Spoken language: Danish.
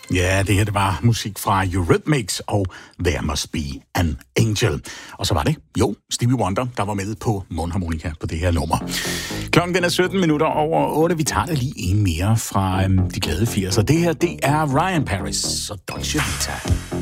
Ja, det her det var musik fra Eurythmics og There Must Be an Angel. Og så var det, Stevie Wonder, der var med på mundharmonika på det her nummer. Klokken den er 17 minutter over 8. Vi tager da lige en mere fra de glade 80'er. Det her, det er Ryan Paris og Dolce Vita.